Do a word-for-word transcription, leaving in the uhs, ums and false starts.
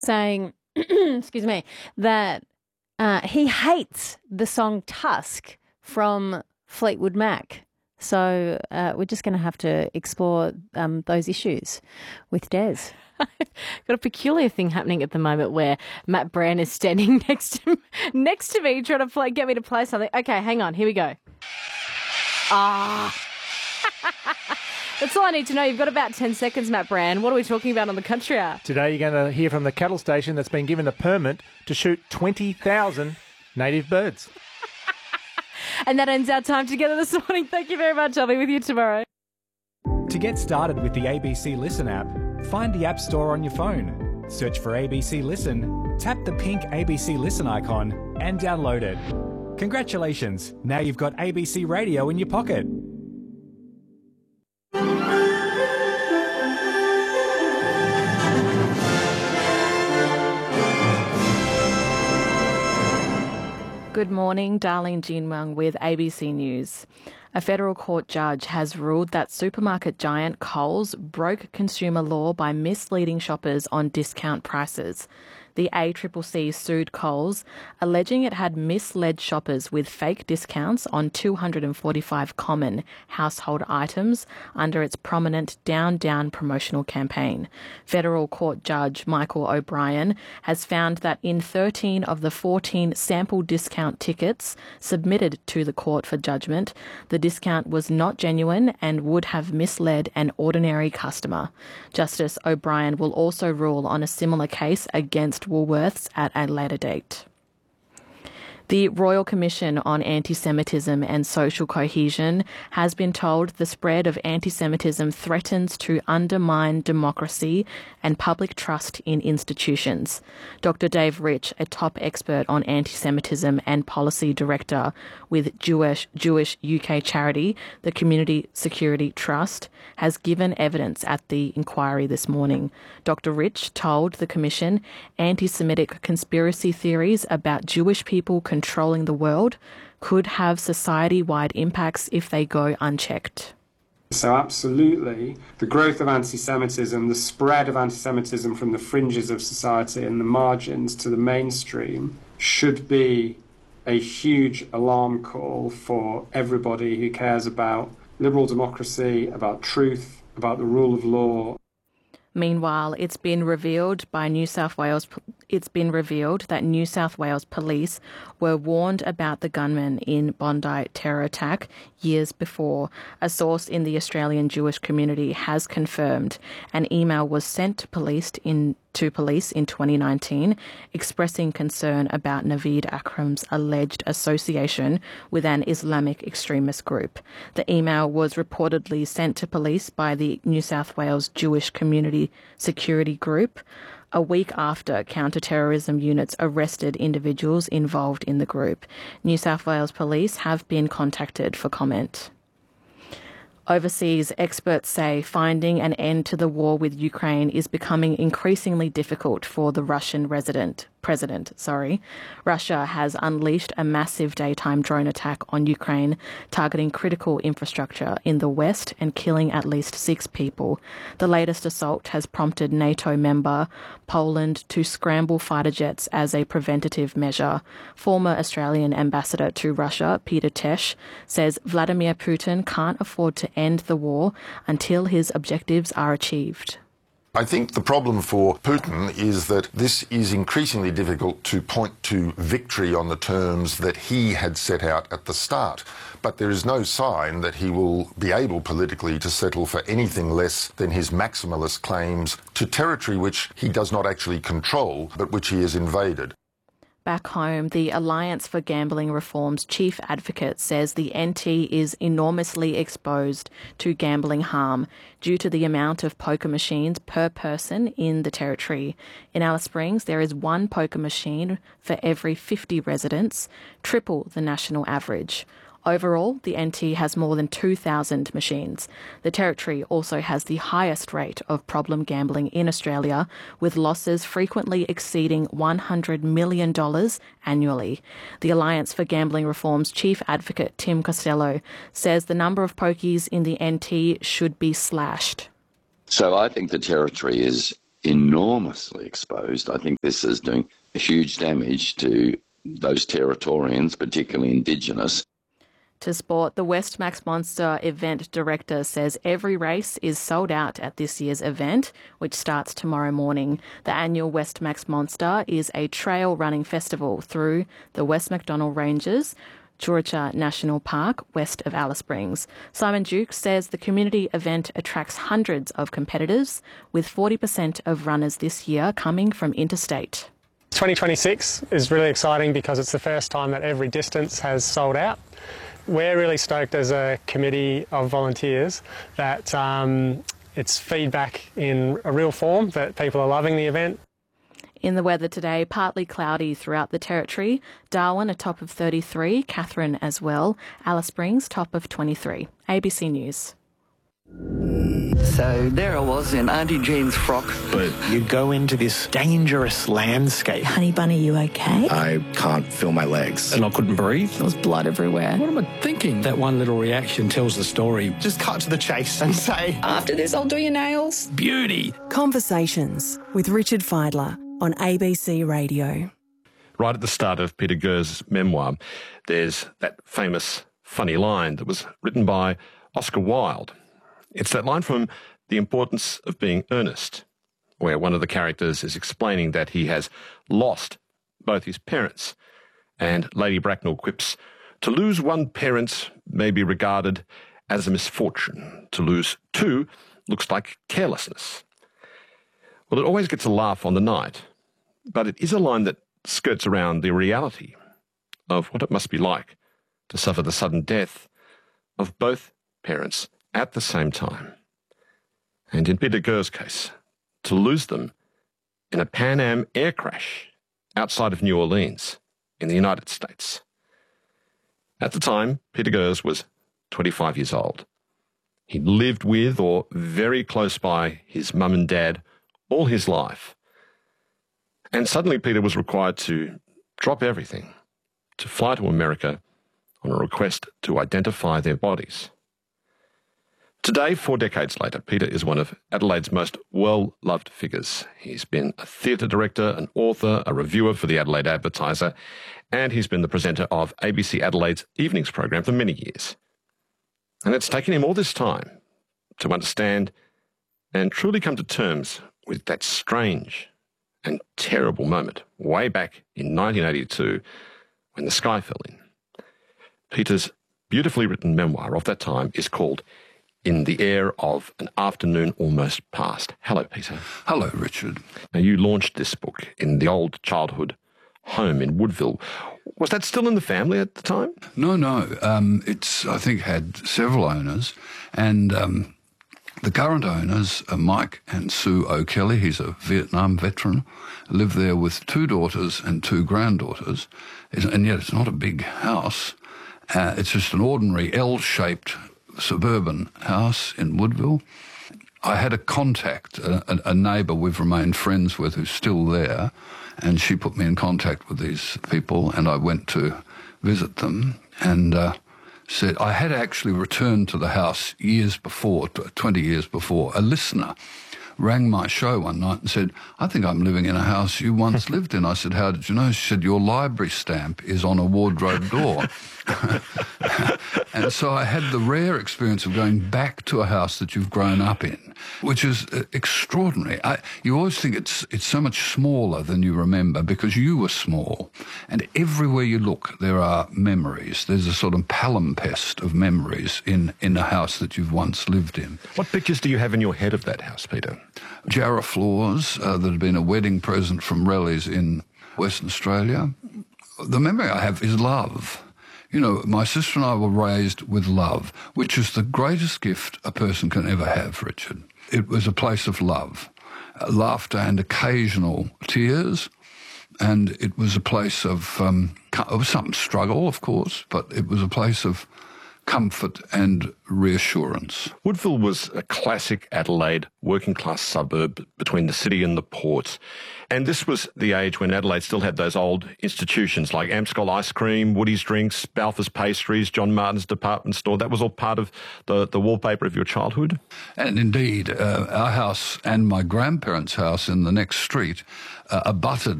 saying, excuse me, that uh, he hates the song Tusk from Fleetwood Mac. So uh, we're just going to have to explore um, those issues with Des. Got a peculiar thing happening at the moment where Matt Brand is standing next to next to me trying to play, get me to play something. Okay, hang on. Here we go. Ah. That's all I need to know. You've got about ten seconds, Matt Brand. What are we talking about on the Country Hour? Today you're going to hear from the cattle station that's been given a permit to shoot twenty thousand native birds. And that ends our time together this morning. Thank you very much. I'll be with you tomorrow. To get started with the A B C Listen app, find the App Store on your phone. Search for A B C Listen, tap the pink A B C Listen icon and download it. Congratulations, now you've got A B C Radio in your pocket. Good morning, Darlene Jinwang with A B C News. A federal court judge has ruled that supermarket giant Coles broke consumer law by misleading shoppers on discount prices. The A C C C sued Coles, alleging it had misled shoppers with fake discounts on two hundred forty-five common household items under its prominent Down Down promotional campaign. Federal Court Judge Michael O'Brien has found that in thirteen of the fourteen sample discount tickets submitted to the court for judgment, the discount was not genuine and would have misled an ordinary customer. Justice O'Brien will also rule on a similar case against Woolworths at a later date. The Royal Commission on Anti-Semitism and Social Cohesion has been told the spread of anti-Semitism threatens to undermine democracy and public trust in institutions. Doctor Dave Rich, a top expert on anti-Semitism and policy director with Jewish, Jewish U K charity, the Community Security Trust, has given evidence at the inquiry this morning. Doctor Rich told the Commission anti-Semitic conspiracy theories about Jewish people controlling the world could have society-wide impacts if they go unchecked. So absolutely, the growth of anti-Semitism, the spread of anti-Semitism from the fringes of society and the margins to the mainstream should be a huge alarm call for everybody who cares about liberal democracy, about truth, about the rule of law. Meanwhile, it's been revealed by New South Wales it's been revealed that New South Wales police were warned about the gunman in Bondi terror attack years before. A source in the Australian Jewish community has confirmed an email was sent to police in to police in twenty nineteen expressing concern about Naveed Akram's alleged association with an Islamic extremist group. The email was reportedly sent to police by the New South Wales Jewish Community Security Group a week after counter-terrorism units arrested individuals involved in the group. New South Wales Police have been contacted for comment. Overseas, experts say finding an end to the war with Ukraine is becoming increasingly difficult for the Russian resident, president. Sorry. Russia has unleashed a massive daytime drone attack on Ukraine, targeting critical infrastructure in the west and killing at least six people. The latest assault has prompted NATO member Poland to scramble fighter jets as a preventative measure. Former Australian ambassador to Russia, Peter Tesh, says Vladimir Putin can't afford to end the war until his objectives are achieved. I think the problem for Putin is that this is increasingly difficult to point to victory on the terms that he had set out at the start. But there is no sign that he will be able politically to settle for anything less than his maximalist claims to territory which he does not actually control, but which he has invaded. Back home, the Alliance for Gambling Reform's chief advocate says the N T is enormously exposed to gambling harm due to the amount of poker machines per person in the territory. In Alice Springs, there is one poker machine for every fifty residents, triple the national average. Overall, the N T has more than two thousand machines. The Territory also has the highest rate of problem gambling in Australia, with losses frequently exceeding one hundred million dollars annually. The Alliance for Gambling Reform's chief advocate, Tim Costello, says the number of pokies in the N T should be slashed. So I think the Territory is enormously exposed. I think this is doing huge damage to those Territorians, particularly Indigenous. To sport, the Westmax Monster event director says every race is sold out at this year's event, which starts tomorrow morning. The annual Westmax Monster is a trail running festival through the West Macdonnell Ranges, Churruca National Park, west of Alice Springs. Simon Duke says the community event attracts hundreds of competitors, with forty percent of runners this year coming from interstate. twenty twenty-six is really exciting because it's the first time that every distance has sold out. We're really stoked as a committee of volunteers that um, it's feedback in a real form, that people are loving the event. In the weather today, partly cloudy throughout the Territory. Darwin a top of thirty-three, Katherine as well. Alice Springs top of twenty-three. A B C News. So there I was in Auntie Jean's frock. But you go into this dangerous landscape. Honey Bunny, you okay? I can't feel my legs. And I couldn't breathe. There was blood everywhere. What am I thinking? That one little reaction tells the story. Just cut to the chase and say, after this, I'll do your nails. Beauty. Conversations with Richard Fidler on A B C Radio. Right at the start of Peter Gurr's memoir, there's that famous funny line that was written by Oscar Wilde. It's that line from The Importance of Being Earnest, where one of the characters is explaining that he has lost both his parents. And Lady Bracknell quips, to lose one parent may be regarded as a misfortune. To lose two looks like carelessness. Well, it always gets a laugh on the night, but it is a line that skirts around the reality of what it must be like to suffer the sudden death of both parents at the same time. And in Peter Gurr's case, to lose them in a Pan Am air crash outside of New Orleans in the United States. At the time, Peter Gurr was twenty-five years old. He'd lived with or very close by his mum and dad all his life. And suddenly Peter was required to drop everything, to fly to America on a request to identify their bodies. Today, four decades later, Peter is one of Adelaide's most well-loved figures. He's been a theatre director, an author, a reviewer for the Adelaide Advertiser, and he's been the presenter of A B C Adelaide's evenings program for many years. And it's taken him all this time to understand and truly come to terms with that strange and terrible moment way back in nineteen eighty-two when the sky fell in. Peter's beautifully written memoir of that time is called In the Air of an Afternoon Almost Past. Hello, Peter. Hello, Richard. Now, you launched this book in the old childhood home in Woodville. Was that still in the family at the time? No, no. Um, it's, I think, had several owners, and um, the current owners are Mike and Sue O'Kelly. He's a Vietnam veteran, live there with two daughters and two granddaughters, and yet it's not a big house. Uh, it's just an ordinary L-shaped suburban house in Woodville. I had a contact, a, a neighbour we've remained friends with who's still there, and she put me in contact with these people, and I went to visit them and uh, said, I had actually returned to the house years before, twenty years before. A listener rang my show one night and said, I think I'm living in a house you once lived in. I said, how did you know? She said, your library stamp is on a wardrobe door. And so I had the rare experience of going back to a house that you've grown up in, which is extraordinary. I, you always think it's it's so much smaller than you remember because you were small. And everywhere you look, there are memories. There's a sort of palimpsest of memories in, in a house that you've once lived in. What pictures do you have in your head of that house, Peter? Jarrah floors uh, that had been a wedding present from Relly's in Western Australia. The memory I have is love. You know, my sister and I were raised with love, which is the greatest gift a person can ever have, Richard. It was a place of love, uh, laughter and occasional tears, and it was a place of, um, of some struggle, of course, but it was a place of comfort and reassurance. Woodville was a classic Adelaide working-class suburb between the city and the port. And this was the age when Adelaide still had those old institutions like Amscol Ice Cream, Woody's Drinks, Balfour's Pastries, John Martin's Department Store. That was all part of the, the wallpaper of your childhood? And indeed, uh, our house and my grandparents' house in the next street uh, abutted